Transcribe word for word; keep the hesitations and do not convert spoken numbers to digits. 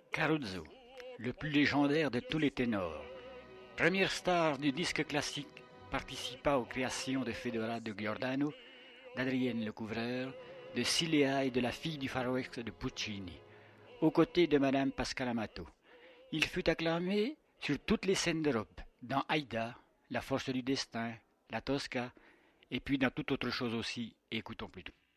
Caruso, le plus légendaire de tous les ténors. Première star du disque classique, participa aux créations de Fedora de Giordano, d'Adrienne Lecouvreur, de Silea et de La fille du Far West de Puccini, aux côtés de Madame Pascal Amato. Il fut acclamé sur toutes les scènes d'Europe, dans Aïda, La force du destin, La Tosca, et puis dans toute autre chose aussi, écoutons plutôt.